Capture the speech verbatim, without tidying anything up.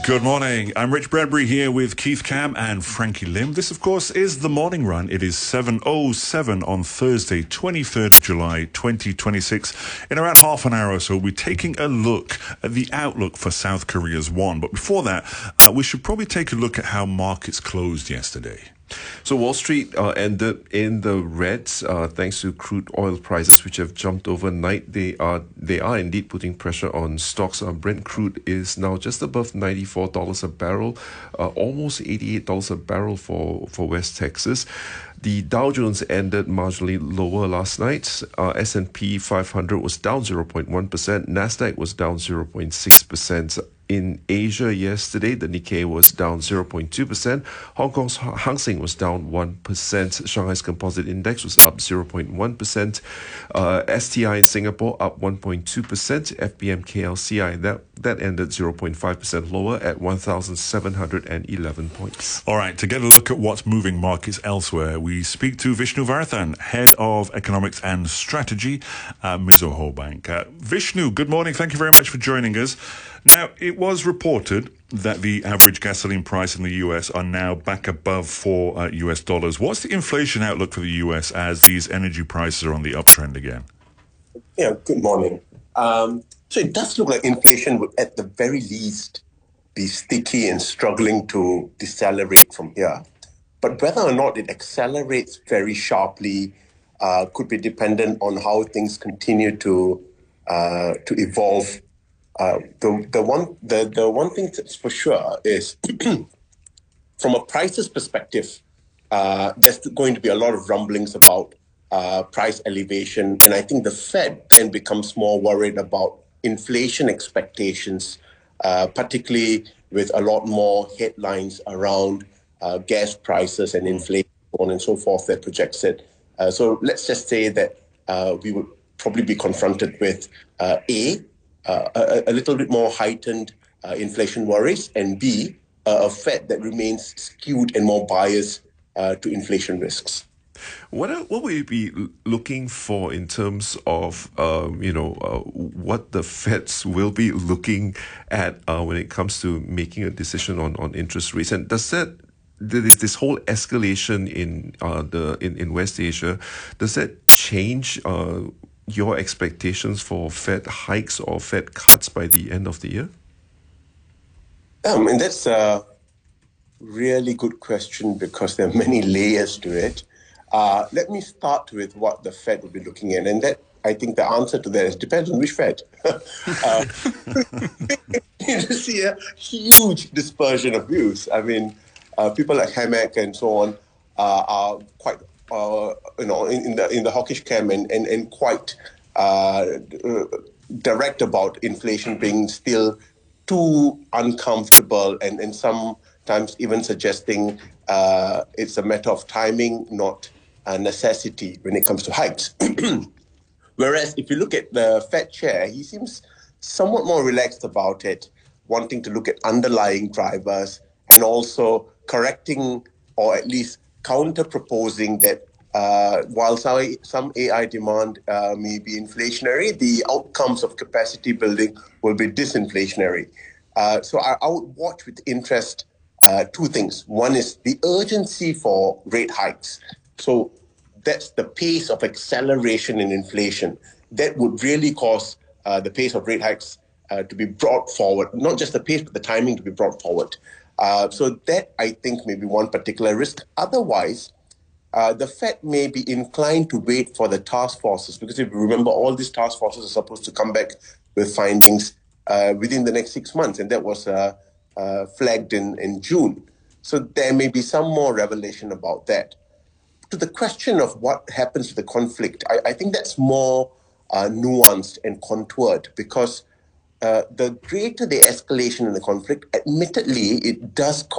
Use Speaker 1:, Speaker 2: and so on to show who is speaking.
Speaker 1: Good morning. I'm Rich Bradbury here with Keith Cam and Frankie Lim. This, of course, is The Morning Run. It is seven oh seven on Thursday, twenty-third of July, twenty twenty-six. In around half an hour or so, we're taking a look at the outlook for South Korea's won. But before that, uh, we should probably take a look at how markets closed yesterday.
Speaker 2: So Wall Street uh, ended in the reds uh, thanks to crude oil prices, which have jumped overnight. They are they are indeed putting pressure on stocks. Uh, Brent crude is now just above ninety-four dollars a barrel, uh, almost eighty-eight dollars a barrel for, for West Texas. The Dow Jones ended marginally lower last night. Uh, S and P five hundred was down zero point one percent. NASDAQ was down zero point six percent. In Asia yesterday, the Nikkei was down zero point two percent. Hong Kong's Hang Seng was down one percent. Shanghai's Composite Index was up zero point one percent. Uh, S T I in Singapore up one point two percent. F B M K L C I, that, that ended zero point five percent lower at one thousand seven hundred eleven points.
Speaker 1: All right, to get a look at what's moving markets elsewhere, we speak to Vishnu Varathan, Head of Economics and Strategy at Mizuho Bank. Uh, Vishnu, good morning. Thank you very much for joining us. Now, it was reported that the average gasoline price in the U S are now back above four uh, U S dollars. What's the inflation outlook for the U S as these energy prices are on the uptrend again?
Speaker 3: Yeah, good morning. Um, so it does look like inflation would, at the very least, be sticky and struggling to decelerate from here. But whether or not it accelerates very sharply uh, could be dependent on how things continue to uh, to evolve. Uh, the the one the, the one thing that's for sure is from a prices perspective, uh, there's going to be a lot of rumblings about uh, price elevation, and I think the Fed then becomes more worried about inflation expectations, uh, particularly with a lot more headlines around uh, gas prices and inflation, so on and so forth, that projects it. Uh, so let's just say that uh, we would probably be confronted with uh, A, Uh, a, a little bit more heightened uh, inflation worries, and B, uh, a Fed that remains skewed and more biased uh, to inflation risks.
Speaker 2: What are, what will you be looking for in terms of um, you know uh, what the Feds will be looking at uh, when it comes to making a decision on, on interest rates? And does that this this whole escalation in uh, the in, in West Asia, does that change Uh, your expectations for Fed hikes or Fed cuts by the end of the year?
Speaker 3: Um, and that's a really good question because there are many layers to it. Uh, let me start with what the Fed will be looking at. And that, I think the answer to that is depends on which Fed. uh, you see a huge dispersion of views. I mean, uh, people like Hammack and so on uh, are quite Uh, you know, in, in the in the hawkish camp and and, and quite uh, uh, direct about inflation being still too uncomfortable, and, and sometimes even suggesting uh, it's a matter of timing, not a necessity when it comes to hikes. Whereas if you look at the Fed chair, he seems somewhat more relaxed about it, wanting to look at underlying drivers and also correcting or at least counter-proposing that uh, while some, some A I demand uh, may be inflationary, the outcomes of capacity building will be disinflationary. Uh, so I, I would watch with interest uh, two things. One is the urgency for rate hikes. So that's the pace of acceleration in inflation. That would really cause uh, the pace of rate hikes uh, to be brought forward, not just the pace, but the timing to be brought forward. Uh, so that, I think, may be one particular risk. Otherwise, uh, the Fed may be inclined to wait for the task forces, because if you remember, all these task forces are supposed to come back with findings uh, within the next six months, and that was uh, uh, flagged in, in June. So there may be some more revelation about that. To the question of what happens to the conflict, I, I think that's more uh, nuanced and contoured, because Uh, the greater the escalation in the conflict, admittedly, it does